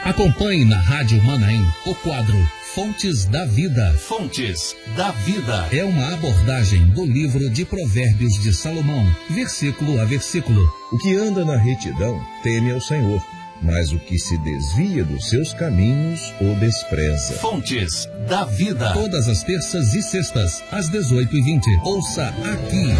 Acompanhe na Rádio Manaim o quadro Fontes da Vida. Fontes da Vida. É uma abordagem do livro de Provérbios de Salomão, versículo a versículo. O que anda na retidão teme ao Senhor, mas o que se desvia dos seus caminhos o despreza. Fontes da Vida. Todas as terças e sextas, às 18h20. Ouça aqui.